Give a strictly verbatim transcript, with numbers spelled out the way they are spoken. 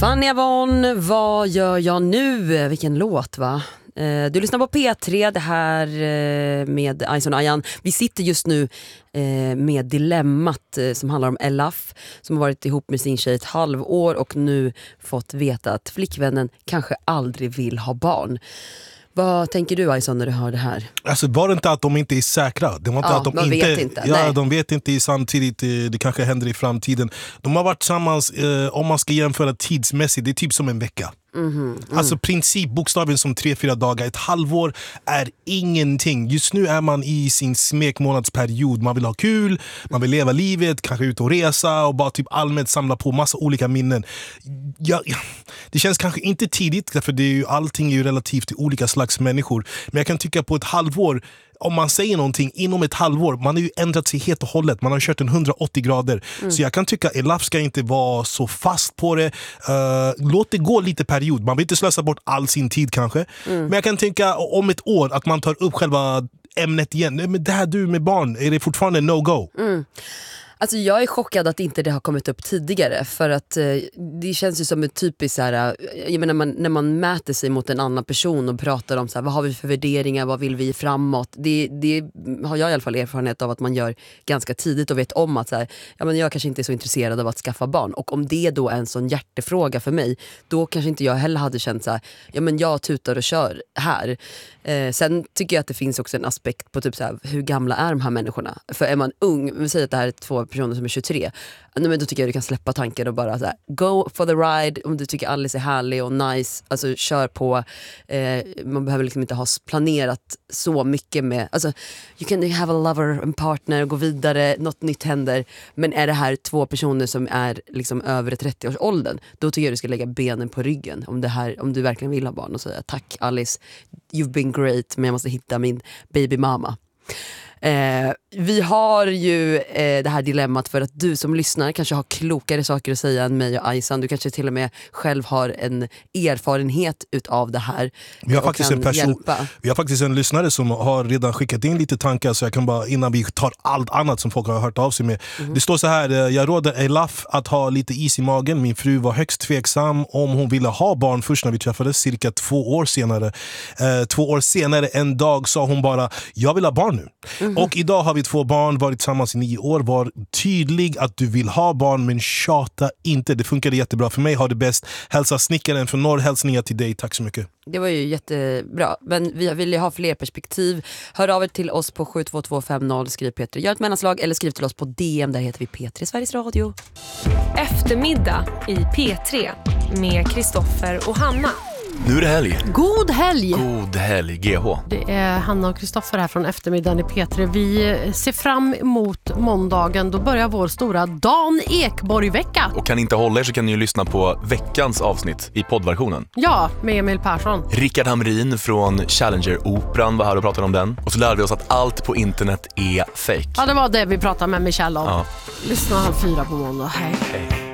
Fanny Von, vad gör jag nu? Vilken låt, va? Du lyssnar på P tre, det här med Ison Ayan. Vi sitter just nu med dilemmat som handlar om Elaf, som har varit ihop med sin tjej ett halvår och nu fått veta att flickvännen kanske aldrig vill ha barn. Vad tänker du, Ison, när du hör det här? Alltså, var det inte att de inte är säkra? Det var inte ja, att de man inte, vet inte. Ja, Nej. de vet inte samtidigt. Det kanske händer i framtiden. De har varit tillsammans, eh, om man ska jämföra tidsmässigt, det är typ som en vecka. Mm-hmm. Mm. Alltså princip, bokstaven som tre, fyra dagar. Ett halvår är ingenting. Just nu är man i sin smekmånadsperiod. Man vill ha kul, man vill leva livet, kanske ut och resa och bara typ allmänt samla på massa olika minnen. Ja, ja. Det känns kanske inte tidigt, för det är ju, allting är ju relativt till olika slags människor. Men jag kan tycka på ett halvår, om man säger någonting inom ett halvår, man har ju ändrat sig helt och hållet. Man har kört en hundraåttio grader. Mm. Så jag kan tycka att Elaf ska inte vara så fast på det. Uh, låt det gå lite period. Man vill inte slösa bort all sin tid kanske. Mm. Men jag kan tänka om ett år att man tar upp själva ämnet igen. Men det här du med barn, är det fortfarande no-go? Mm. Alltså jag är chockad att inte det har kommit upp tidigare, för att eh, det känns ju som ett typiskt så här, jag menar, man, när man mäter sig mot en annan person och pratar om så här, vad har vi för värderingar, vad vill vi framåt, det, det har jag i alla fall erfarenhet av att man gör ganska tidigt och vet om att så här, ja, men jag kanske inte är så intresserad av att skaffa barn, och om det då är en sån hjärtefråga för mig, då kanske inte jag heller hade känt så här, ja men jag tutar och kör här. Eh, sen tycker jag att det finns också en aspekt på typ så här, hur gamla är de här människorna? För är man ung, vi säger att det här är två personer som är tjugotre, men då tycker jag du kan släppa tanken och bara så här, go for the ride. Om du tycker Alice är härlig och nice, alltså kör på. eh, man behöver liksom inte ha planerat så mycket med, alltså you can have a lover, en partner, gå vidare, något nytt händer. Men är det här två personer som är liksom över trettio-årsåldern, då tycker jag du ska lägga benen på ryggen om, det här, om du verkligen vill ha barn, och säga tack Alice, you've been great, men jag måste hitta min baby mama. Eh, vi har ju eh, det här dilemmat för att du som lyssnar kanske har klokare saker att säga än mig och Ison. Du kanske till och med själv har en erfarenhet utav det här. Vi har, faktiskt en, person, vi har faktiskt en lyssnare som har redan skickat in lite tankar, så jag kan bara, innan vi tar allt annat som folk har hört av sig med. Mm. Det står så här: jag råder Elaf att ha lite is i magen. Min fru var högst tveksam om hon ville ha barn först när vi träffades, cirka två år senare. Eh, två år senare en dag sa hon bara, jag vill ha barn nu. Mm. Och idag har vi två barn, varit tillsammans i nio år. Var tydlig att du vill ha barn, men tjata inte. Det funkade jättebra för mig, har det bäst. Hälsa snickaren från norr, hälsningar till dig, tack så mycket. Det var ju jättebra, men vi vill ju ha fler perspektiv. Hör av er till oss på sju två två fem noll, skriv P tre, gör ett mellanslag, eller skriv till oss på D M, där heter vi P tre Sveriges Radio. Eftermiddag i P tre med Kristoffer och Hanna. Nu är det helg. God helg! God helg, G H. Det är Hanna och Kristoffer här från eftermiddagen i P tre. Vi ser fram emot måndagen. Då börjar vår stora Dan Ekborg-vecka. Och kan inte hålla er så kan ni ju lyssna på veckans avsnitt i poddversionen. Ja, med Emil Persson. Rickard Hamrin från Challenger-operan var här och pratade om den. Och så lärde vi oss att allt på internet är fake. Ja, det var det vi pratade med Michelle om. Ja. Lyssna halv fyra på måndag. Hej. Hej.